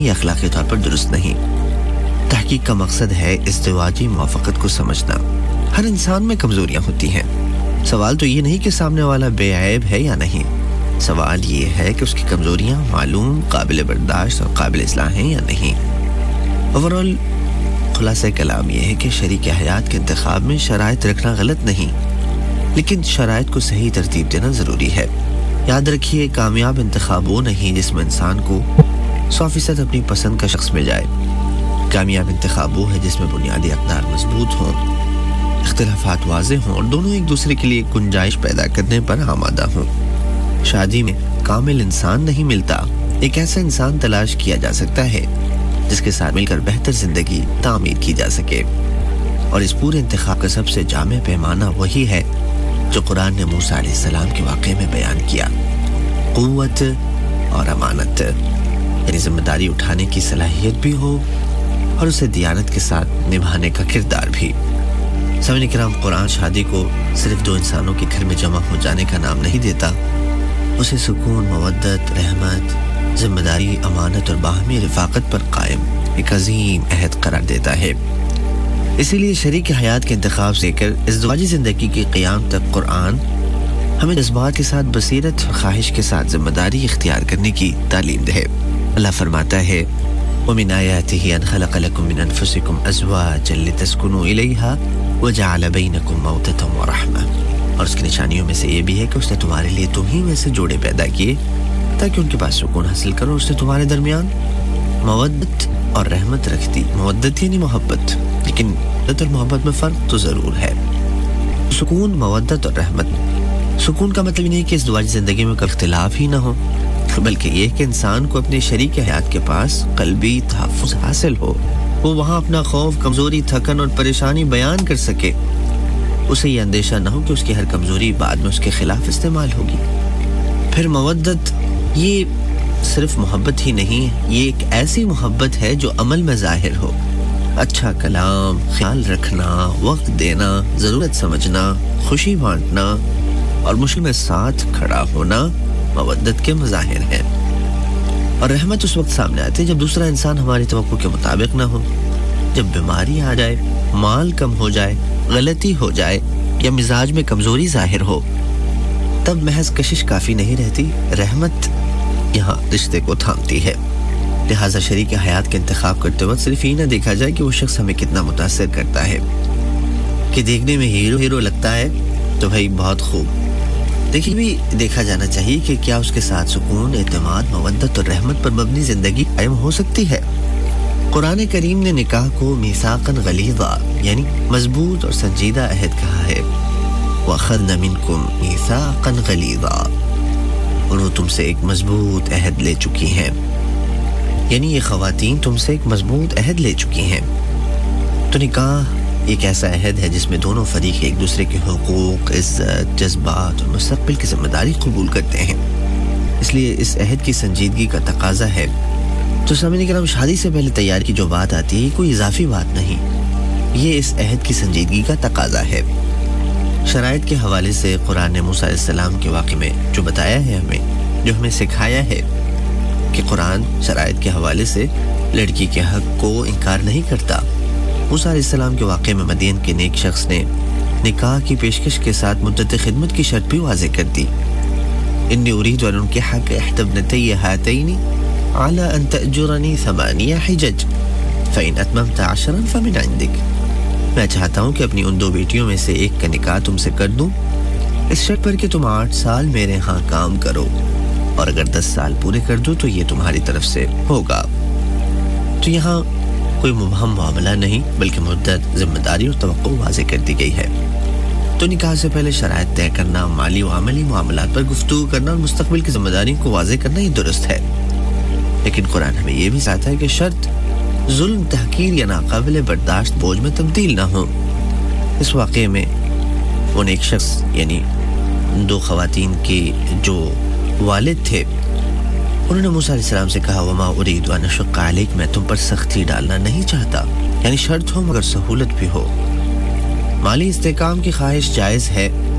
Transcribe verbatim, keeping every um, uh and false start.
یہ اخلاقی طور پر درست نہیں۔ تحقیق کا مقصد ہے ازدواجی موافقت کو سمجھنا۔ ہر انسان میں کمزوریاں ہوتی ہیں۔ سوال تو یہ نہیں کہ سامنے والا بے عیب ہے یا نہیں، سوال یہ ہے کہ اس کی کمزوریاں معلوم، قابل برداشت اور قابل اصلاح ہیں یا نہیں۔ اوورال خلاصہ کلام یہ ہے کہ شریک حیات کے انتخاب میں شرائط رکھنا غلط نہیں، لیکن شرائط کو صحیح ترتیب دینا ضروری ہے۔ یاد رکھیے، کامیاب انتخاب وہ نہیں جس میں انسان کو سو فیصد اپنی پسند کا شخص مل جائے۔ کامیاب انتخاب وہ ہے جس میں بنیادی اقدار مضبوط ہوں، اختلافات واضح ہوں اور دونوں ایک دوسرے کے لیے گنجائش پیدا کرنے پر آمادہ ہوں۔ شادی میں کامل انسان نہیں ملتا، ایک ایسا انسان تلاش کیا جا سکتا ہے جس کے ساتھ مل کر بہتر زندگی تعمیر کی جا سکے، اور اس پورے انتخاب کا سب سے جامع پیمانہ وہی ہے جو قرآن نے موسیٰ علیہ السلام کے واقعے میں بیان کیا، قوت اور امانت، یعنی ذمہ داری اٹھانے کی صلاحیت بھی ہو اور اسے دیانت کے ساتھ نبھانے کا کردار بھی۔ سامعین کرام، قرآن شادی کو صرف دو انسانوں کے گھر میں جمع ہو جانے کا نام نہیں دیتا، اسے سکون، مودت، رحمت، ذمہ داری، امانت اور باہمی رفاقت پر قائم ایک عظیم عہد قرار دیتا ہے۔ اسی لیے شریک حیات کے انتخاب سے کر ازدواجی زندگی کے قیام تک قرآن ہمیں جذبات کے ساتھ بصیرت اور خواہش کے ساتھ ذمہ داری اختیار کرنے کی تعلیم دے۔ اللہ فرماتا ہے، وَمِنْ آيَاتِهِ أَنْ خَلَقَ لَكُم مِّنْ أَنفُسِكُمْ أَزْوَاجًا لِتَسْكُنُوا إِلَيْهَا وَجَعَلَ بَيْنَكُم مَّوَدَّةً وَرَحْمَةً، اور اس کی نشانیوں میں سے یہ بھی ہے کہ اس نے تمہارے لیے تم ہی میں سے جوڑے پیدا کیے تاکہ ان کے پاس سکون حاصل کرو، اس نے تمہارے درمیان مودت اور رحمت رکھ دی۔ مودت یعنی محبت، لیکن مودت اور محبت میں فرق تو ضرور ہے۔ سکون، مودت اور رحمت، سکون کا مطلب نہیں کہ اس ازدواجی زندگی میں کوئی اختلاف ہی نہ ہو، بلکہ یہ کہ انسان کو اپنے شریک حیات کے پاس قلبی تحفظ حاصل ہو، وہ وہاں اپنا خوف، کمزوری، تھکن اور پریشانی بیان کر سکے، اسے یہ اندیشہ نہ ہو کہ اس کی ہر کمزوری بعد میں اس کے خلاف استعمال ہوگی۔ پھر مودت، یہ صرف محبت ہی نہیں ہے، یہ ایک ایسی محبت ہے جو عمل میں ظاہر ہو۔ اچھا کلام، خیال رکھنا، وقت دینا، ضرورت سمجھنا، خوشی بانٹنا اور مشکل میں ساتھ کھڑا ہونا مودت کے مظاہر ہیں۔ اور رحمت اس وقت سامنے آتی ہے جب دوسرا انسان ہماری توقع کے مطابق نہ ہو، جب بیماری آ جائے، مال کم ہو جائے، غلطی ہو جائے یا مزاج میں کمزوری ظاہر ہو، تب محض کشش کافی نہیں رہتی، رحمت یہاں رشتے کو تھامتی ہے۔ لہٰذا شریک حیات کے انتخاب کرتے وقت صرف یہ نہ دیکھا جائے کہ وہ شخص ہمیں کتنا متاثر کرتا ہے، کہ دیکھنے میں ہیرو ہیرو لگتا ہے تو بھائی بہت خوب، لیکن بھی دیکھا جانا چاہیے کہ کیا اس کے ساتھ سکون، اعتماد، مودت اور رحمت پر مبنی زندگی قائم ہو سکتی ہے۔ قرآن کریم نے نکاح کو میثاقاً غلیظا یعنی مضبوط اور سنجیدہ عہد کہا ہے، وَأَخَذْنَ مِنْكُمْ مِيثَاقًا غَلِيظًا، اور وہ تم سے ایک مضبوط عہد لے چکی ہیں، یعنی یہ خواتین تم سے ایک مضبوط عہد لے چکی ہیں۔ تو نکاح ایک ایسا عہد ہے جس میں دونوں فریق ایک دوسرے کے حقوق، عزت، جذبات اور مستقبل کی ذمہ داری قبول کرتے ہیں، اس لیے اس عہد کی سنجیدگی کا تقاضا ہے۔ تو سامعین کرام، شادی سے پہلے تیاری کی جو بات آتی ہے کوئی اضافی بات نہیں، یہ اس عہد کی سنجیدگی کا تقاضا ہے۔ شرائط کے حوالے سے قرآن نے موسیٰ علیہ السلام کے واقعے میں جو بتایا ہے ہمیں، جو ہمیں سکھایا ہے کہ قرآن شرائط کے حوالے سے لڑکی کے حق کو انکار نہیں کرتا۔ موسیٰ علیہ السلام کے واقعے میں مدین کے نیک شخص نے نکاح کی پیشکش کے ساتھ مدت خدمت کی شرط بھی واضح کر دی، انی اريد ان انکحک احدی ابنتی ہاتین علی ان تأجرنی ثمانیہ حجج فإن اتممت عشرا فمن عندک، میں چاہتا ہوں کہ اپنی ان دو بیٹیوں میں سے ایک کا نکاح تم سے کر دوں، اس شرط پر کہ تم آٹھ سال میرے ہاں کام کرو، اور اگر دس سال پورے کر دو تو یہ تمہاری طرف سے ہوگا۔ تو یہاں کوئی مبہم معاملہ نہیں، بلکہ مدت، ذمہ داری اور توقع واضح کر دی گئی ہے۔ تو نکاح سے پہلے شرائط طے کرنا، مالی و عملی معاملات پر گفتگو کرنا اور مستقبل کی ذمہ داری کو واضح کرنا یہ درست ہے، لیکن قرآن ہمیں یہ بھی ساتھ ہے کہ شرط ظلم، تحقیر یا ناقابل برداشت بوجھ میں تبدیل نہ ہو۔ اس واقعے میں وہ ایک شخص یعنی دو خواتین کے جو والد تھے، انہوں نے موسیٰ علیہ السلام سے کہا، وما اريد ان اشق عليك، میں تم پر سختی ڈالنا نہیں چاہتا، یعنی شرط ہو مگر سہولت بھی ہو۔ مالی استحکام کی خواہش جائز ہے،